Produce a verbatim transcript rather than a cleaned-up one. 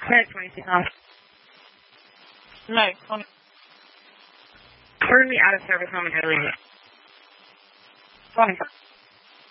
Credit twenty-six off. No, twenty. We're going to be out of service momentarily. twenty-four.